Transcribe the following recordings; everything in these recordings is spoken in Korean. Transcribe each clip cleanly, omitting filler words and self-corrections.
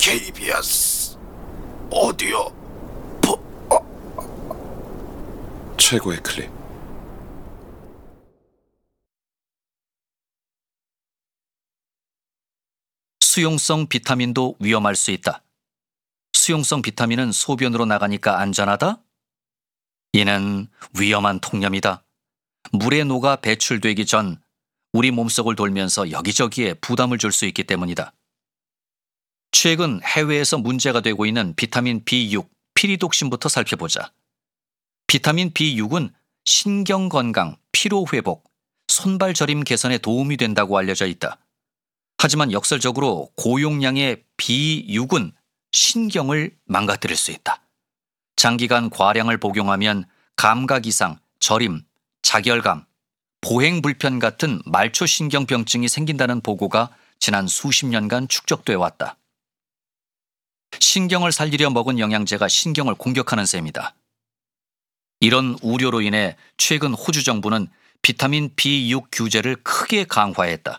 KBS 오디오 최고의 클립. 수용성 비타민도 위험할 수 있다. 수용성 비타민은 소변으로 나가니까 안전하다? 이는 위험한 통념이다. 물에 녹아 배출되기 전 우리 몸속을 돌면서 여기저기에 부담을 줄 수 있기 때문이다. 최근 해외에서 문제가 되고 있는 비타민 B6, 피리독신부터 살펴보자. 비타민 B6은 신경 건강, 피로 회복, 손발 저림 개선에 도움이 된다고 알려져 있다. 하지만 역설적으로 고용량의 B6은 신경을 망가뜨릴 수 있다. 장기간 과량을 복용하면 감각 이상, 저림, 자결감, 보행 불편 같은 말초신경병증이 생긴다는 보고가 지난 수십 년간 축적돼 왔다. 신경을 살리려 먹은 영양제가 신경을 공격하는 셈이다. 이런 우려로 인해 최근 호주 정부는 비타민 B6 규제를 크게 강화했다.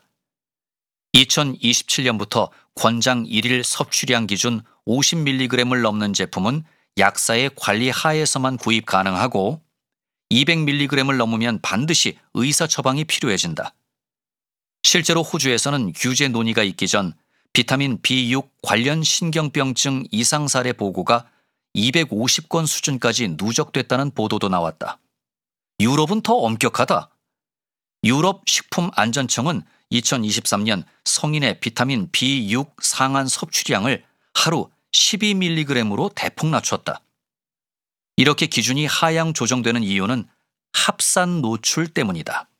2027년부터 권장 1일 섭취량 기준 50mg을 넘는 제품은 약사의 관리 하에서만 구입 가능하고 200mg을 넘으면 반드시 의사 처방이 필요해진다. 실제로 호주에서는 규제 논의가 있기 전 비타민 B6 관련 신경병증 이상 사례 보고가 250건 수준까지 누적됐다는 보도도 나왔다. 유럽은 더 엄격하다. 유럽 식품안전청은 2023년 성인의 비타민 B6 상한 섭취량을 하루 12mg으로 대폭 낮췄다. 이렇게 기준이 하향 조정되는 이유는 합산 노출 때문이다.